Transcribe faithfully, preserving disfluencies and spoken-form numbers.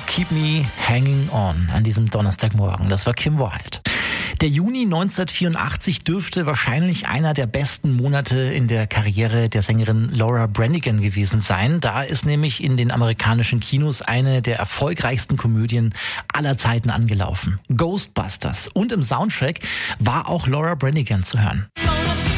Keep Me Hanging On an diesem Donnerstagmorgen. Das war Kim Wilde. Der Juni neunzehnhundertvierundachtzig dürfte wahrscheinlich einer der besten Monate in der Karriere der Sängerin Laura Branigan gewesen sein. Da ist nämlich in den amerikanischen Kinos eine der erfolgreichsten Komödien aller Zeiten angelaufen. Ghostbusters. Und im Soundtrack war auch Laura Branigan zu hören.